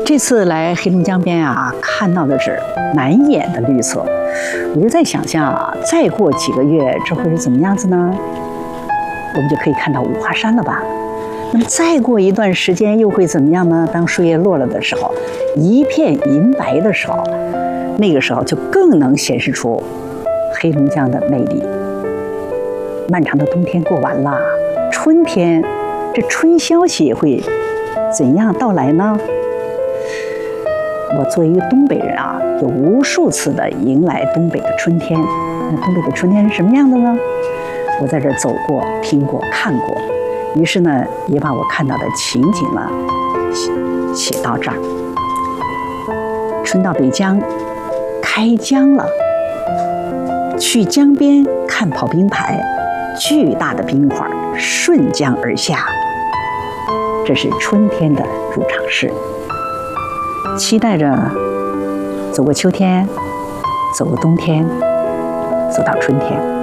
这次来黑龙江边啊，看到的是满眼的绿色，我就在想象啊，再过几个月这会是怎么样子呢？我们就可以看到五华山了吧？那么再过一段时间又会怎么样呢？当树叶落了的时候，一片银白的时候，那个时候就更能显示出黑龙江的魅力。漫长的冬天过完了，春天，这春消息会怎样到来呢？我作为一个东北人啊，有无数次的迎来东北的春天。那东北的春天是什么样的呢？我在这儿走过、听过、看过，于是呢，也把我看到的情景呢写到这儿。春到北疆，开疆了，去江边看跑冰排，巨大的冰块顺江而下，这是春天的入场式。期待着走过秋天，走过冬天，走到春天。